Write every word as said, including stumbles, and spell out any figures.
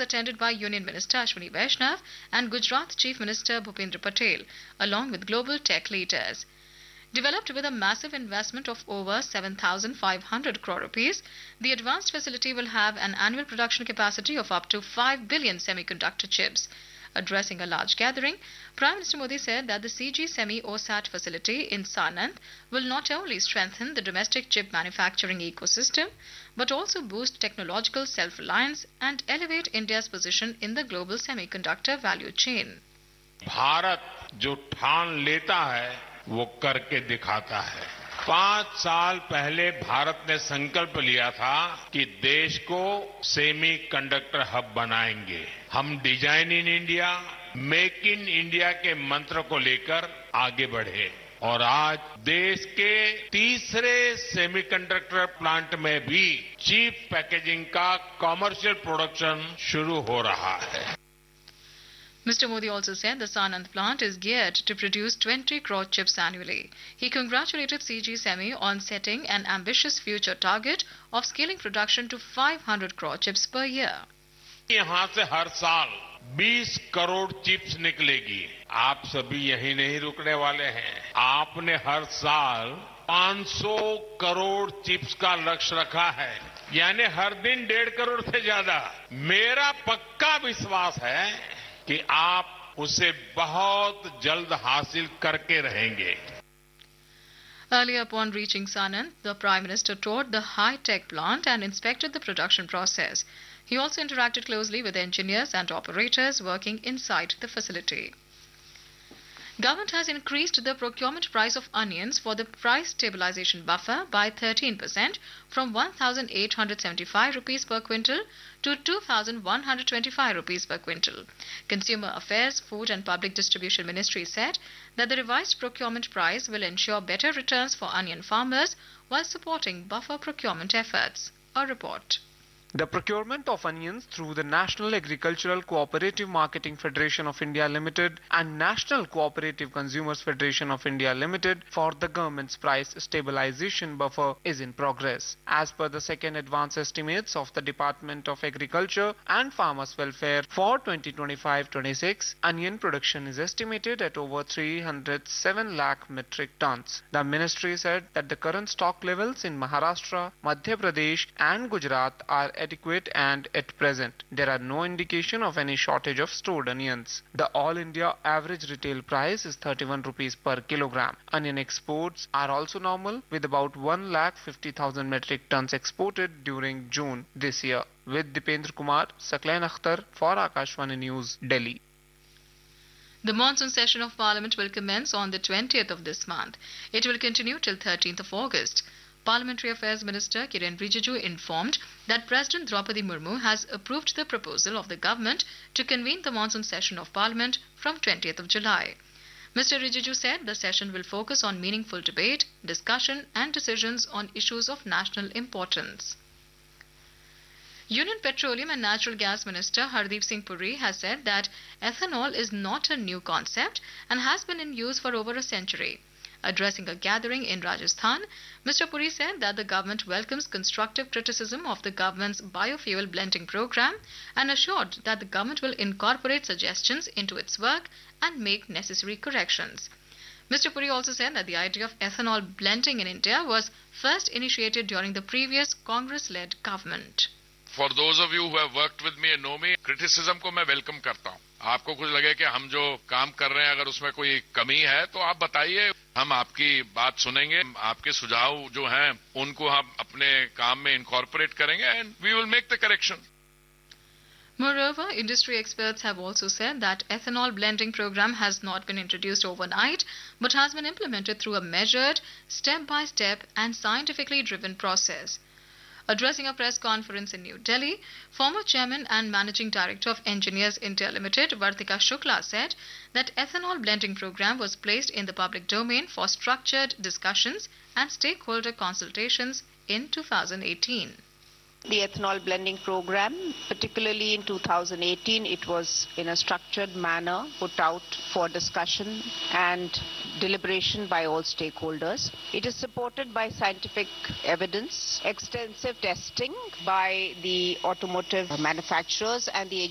attended by Union Minister Ashwini Vaishnav and Gujarat Chief Minister Bhupendra Patel, along with global tech leaders. Developed with a massive investment of over seven thousand five hundred crore rupees, the advanced facility will have an annual production capacity of up to five billion semiconductor chips. Addressing a large gathering, Prime Minister Modi said that the C G Semi O S A T facility in Sanand will not only strengthen the domestic chip manufacturing ecosystem, but also boost technological self-reliance and elevate India's position in the global semiconductor value chain. Bharat जो ठान लेता है वो करके दिखाता है। पांच साल पहले भारत ने संकल्प लिया था कि देश को सेमी कंडक्टर हब बनाएंगे। हम design in India, make in India के मंत्र को लेकर आगे बढ़े और आज देश के तीसरे सेमीकंडक्टर प्लांट में भी चिप पैकेजिंग का कमर्शियल प्रोडक्शन शुरू हो रहा है। Mister Modi also said the Sanand plant is geared to produce twenty crore chips annually. He congratulated C G Semi on setting an ambitious future target of scaling production to five hundred crore chips per year. यहाँ से हर साल बीस crore chips निकलेगी। आप सभी यही नहीं रुकने वाले हैं। आपने हर साल पाँच सौ करोड़ चिप्स का लक्ष्य रखा है, यानी हर दिन डेढ़ करोड़ से ज्यादा। मेरा पक्का विश्वास है कि आप उसे बहुत जल्द हासिल करके रहेंगे। Earlier, upon reaching Sanand, the Prime Minister toured the high-tech plant and inspected the production process. He also interacted closely with engineers and operators working inside the facility. Government has increased the procurement price of onions for the price stabilization buffer by thirteen percent from one thousand eight hundred seventy-five rupees per quintal to two thousand one hundred twenty-five rupees per quintal. Consumer Affairs, Food and Public Distribution Ministry said that the revised procurement price will ensure better returns for onion farmers while supporting buffer procurement efforts. A report. The procurement of onions through the National Agricultural Cooperative Marketing Federation of India Limited and National Cooperative Consumers Federation of India Limited for the government's price stabilization buffer is in progress. As per the second advance estimates of the Department of Agriculture and Farmers Welfare for twenty twenty-five twenty-six, onion production is estimated at over three hundred seven lakh metric tons. The ministry said that the current stock levels in Maharashtra, Madhya Pradesh and Gujarat are adequate and at present there are no indication of any shortage of stored onions. The all India average retail price is thirty-one rupees per kilogram. Onion exports are also normal with about one lakh fifty thousand metric tons exported during June this year. With Dipendra Kumar, Saklain Akhtar for Akashvani News, Delhi. The monsoon session of Parliament will commence on the twentieth of this month. It will continue till thirteenth of August. Parliamentary Affairs Minister Kiren Rijiju informed that President Draupadi Murmu has approved the proposal of the government to convene the monsoon session of Parliament from twentieth of July. Mister Rijiju said the session will focus on meaningful debate, discussion and decisions on issues of national importance. Union Petroleum and Natural Gas Minister Hardeep Singh Puri has said that ethanol is not a new concept and has been in use for over a century. Addressing a gathering in Rajasthan, Mister Puri said that the government welcomes constructive criticism of the government's biofuel blending program and assured that the government will incorporate suggestions into its work and make necessary corrections. Mister Puri also said that the idea of ethanol blending in India was first initiated during the previous Congress-led government. For those of you who have worked with me and know me, criticism को मैं welcome करता हूँ. आपको कुछ लगे कि हम जो काम कर रहे हैं अगर उसमें कोई कमी है तो आप बताइए, हम आपकी बात सुनेंगे, आपके सुझाव जो हैं उनको हम अपने काम में incorporate करेंगे and we will make the correction. Moreover, industry experts have also said that ethanol blending program has not been introduced overnight but has been implemented through a measured, step-by-step and scientifically driven process. Addressing a press conference in New Delhi, former chairman and managing director of Engineers India Limited, Vartika Shukla, said that ethanol blending program was placed in the public domain for structured discussions and stakeholder consultations in two thousand eighteen. The ethanol blending program, particularly in two thousand eighteen, it was in a structured manner put out for discussion and deliberation by all stakeholders. It is supported by scientific evidence, extensive testing by the automotive manufacturers and the